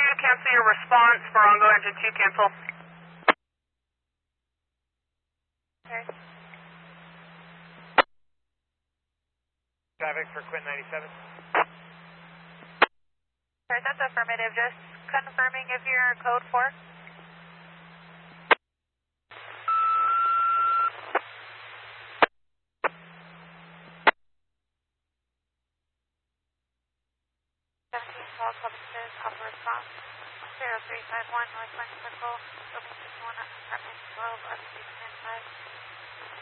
cancel your response for ongoing engine 2 cancel. Okay. Traffic for Quint 97. Alright, that's affirmative. Just confirming if you're code 4. Call Covington, upper response, 0351 Northwest Circle, building 61, apartment 12, RC 10-5.